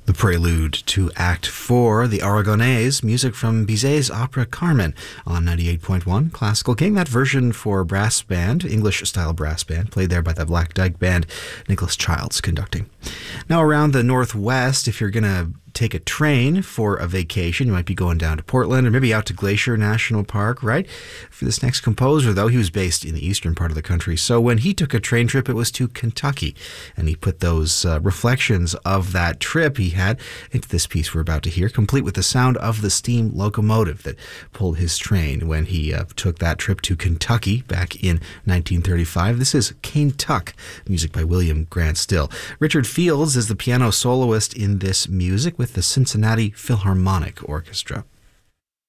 The prelude to Act 4, the Aragonese, music from Bizet's opera Carmen on 98.1 Classical King. That version for brass band, English-style brass band, played there by the Black Dyke Band, Nicholas Childs conducting. Now around the Northwest, if you're going to take a train for a vacation, you might be going down to Portland or maybe out to Glacier National Park, right? For this next composer, though, he was based in the eastern part of the country. So when he took a train trip, it was to Kentucky. And he put those reflections of that trip he had into this piece we're about to hear, complete with the sound of the steam locomotive that pulled his train when he took that trip to Kentucky back in 1935. This is Kaintuck, music by William Grant Still. Richard Fields is the piano soloist in this music with the Cincinnati Philharmonic Orchestra.